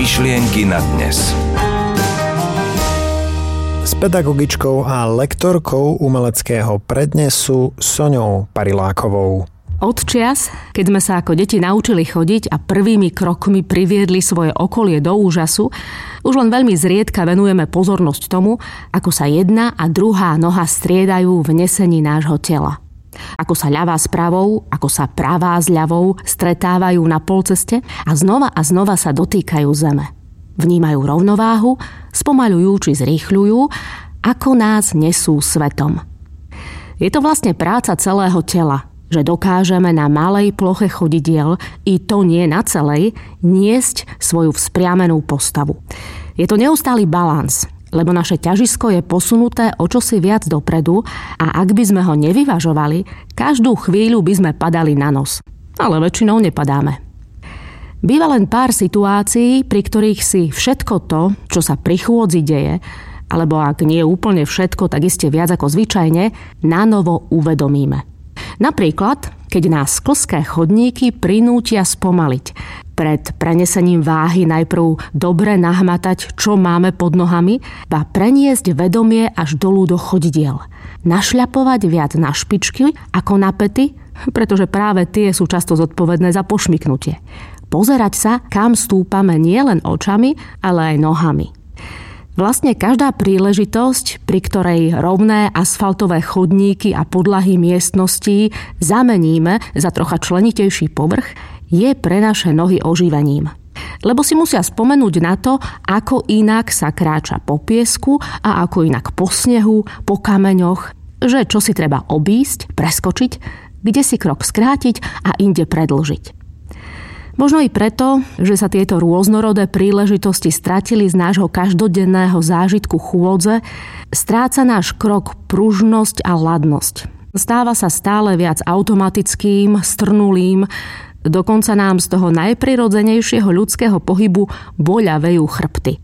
Myšlienky na dnes. S pedagogičkou a lektorkou umeleckého prednesu Soňou Parilákovou. Od čias, keď sme sa ako deti naučili chodiť a prvými krokmi priviedli svoje okolie do úžasu, už len veľmi zriedka venujeme pozornosť tomu, ako sa jedna a druhá noha striedajú v nesení nášho tela. Ako sa ľavá s pravou, ako sa pravá s ľavou stretávajú na polceste a znova sa dotýkajú zeme. Vnímajú rovnováhu, spomaľujú či zrýchľujú, ako nás nesú svetom. Je to vlastne práca celého tela, že dokážeme na malej ploche chodidiel, i to nie na celej, niesť svoju vzpriamenú postavu. Je to neustály balans, lebo naše ťažisko je posunuté o čosi viac dopredu a ak by sme ho nevyvažovali, každú chvíľu by sme padali na nos. Ale väčšinou nepadáme. Býva len pár situácií, pri ktorých si všetko to, čo sa pri chôdzi deje, alebo ak nie úplne všetko, tak iste viac ako zvyčajne, nanovo uvedomíme. Napríklad, keď nás sklzké chodníky prinútia spomaliť. Pred prenesením váhy najprv dobre nahmatať, čo máme pod nohami, a preniesť vedomie až dolu do chodidiel. Našľapovať viac na špičky ako na päty, pretože práve tie sú často zodpovedné za pošmyknutie. Pozerať sa, kam stúpame nielen očami, ale aj nohami. Vlastne každá príležitosť, pri ktorej rovné asfaltové chodníky a podlahy miestností zameníme za trocha členitejší povrch, je pre naše nohy oživením. Lebo si musia spomenúť na to, ako inak sa kráča po piesku a ako inak po snehu, po kameňoch, že čo si treba obísť, preskočiť, kde si krok skrátiť a inde predĺžiť. Možno i preto, že sa tieto rôznorodé príležitosti stratili z nášho každodenného zážitku chôdze, stráca náš krok pružnosť a ladnosť. Stáva sa stále viac automatickým, strnulým, dokonca nám z toho najprirodzenejšieho ľudského pohybu boľavejú chrbty.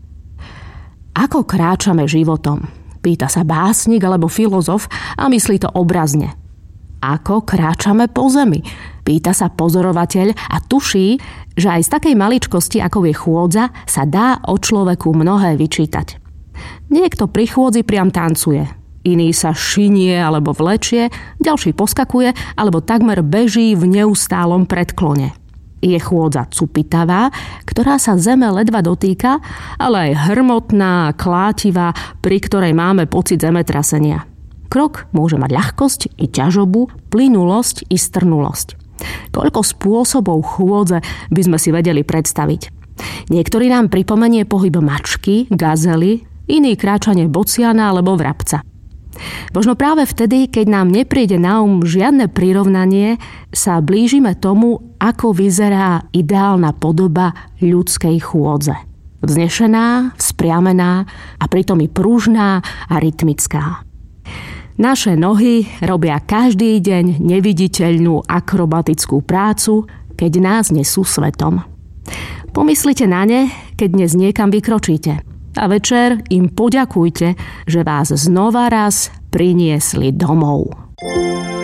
Ako kráčame životom? Pýta sa básnik alebo filozof a myslí to obrazne. Ako kráčame po zemi? Pýta sa pozorovateľ a tuší, že aj z takej maličkosti, ako je chôdza, sa dá o človeku mnohé vyčítať. Niekto pri chôdzi priam tancuje, iný sa šinie alebo vlečie, ďalší poskakuje alebo takmer beží v neustálom predklone. Je chôdza cupitavá, ktorá sa zeme ledva dotýka, ale aj hrmotná, klátivá, pri ktorej máme pocit zemetrasenia. Krok môže mať ľahkosť i ťažobu, plynulosť i strnulosť. Koľko spôsobov chôdze by sme si vedeli predstaviť. Niektorý nám pripomenie pohyb mačky, gazely, iný kráčanie bociana alebo vrabca. Možno práve vtedy, keď nám nepríde na žiadne prirovnanie, sa blížime tomu, ako vyzerá ideálna podoba ľudskej chôdze. Vznešená, vzpriamená a pritom i pružná a rytmická. Naše nohy robia každý deň neviditeľnú akrobatickú prácu, keď nás nesú svetom. Pomyslite na ne, keď dnes niekam vykročíte. A večer im poďakujte, že vás znova raz priniesli domov.